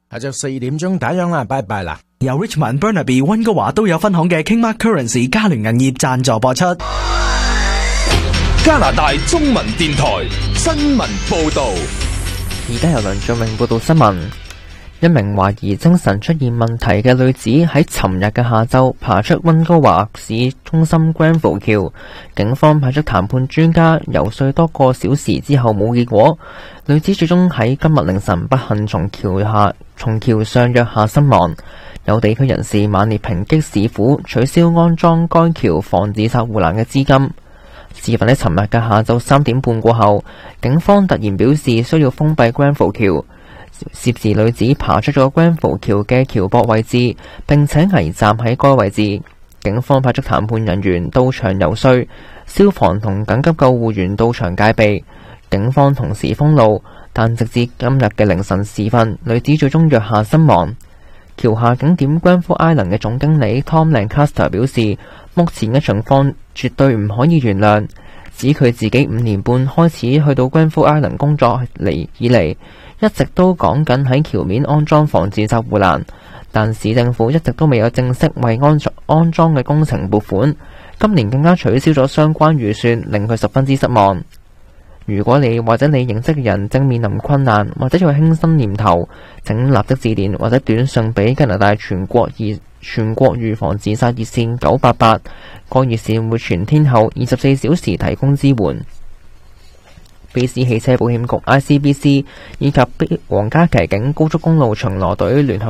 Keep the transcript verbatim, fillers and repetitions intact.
下晝四點鐘打烊啦，拜拜啦。 由 Richmond、Burnaby、溫哥華都有分行嘅 Kingmark Currency 嘉聯銀業贊助播出。 加拿大中文電台新聞報道。 而家由梁俊明報道新聞。一名懷疑精神出現問題嘅女子喺尋日嘅下晝爬出溫哥華市中心 Granville 橋，警方派出談判專家游說多個小時之後冇結果，女子最終喺今日凌晨不幸從橋下從橋上躍下身亡。有地區人士猛烈抨擊市府取消安裝該橋防自殺護欄嘅資金。事發喺尋日嘅下晝三點半過後，警方突然表示需要封閉 Granville 橋。涉事女子爬出咗 Granville 橋嘅橋膊位置，並且危站喺該位置。警方派出談判人員到場游說，消防同緊急救護員到場戒備。警方同時封路，但直至今日嘅凌晨時分，女子最終躍下身亡。橋下景點 Granville Island 嘅總經理 Tom Lancaster 表示，目前嘅情況絕對唔可以原諒，指佢自己五年半開始去到 Granville Island 工作嚟以嚟，一直都講緊喺橋面安裝防自殺護欄，但市政府一直都未有正式為安安裝嘅工程撥款，今年更加取消咗相關預算，令佢十分之失望。如果你或者你認識嘅人正面臨困難，或者有輕生念頭，請立即致電或者短信俾加拿大全國預全國預防自殺熱線九八八，該熱線會全天候二十四小時提供支援。卑斯汽車保險局 I C B C 以及皇家騎警高速公路巡邏隊聯合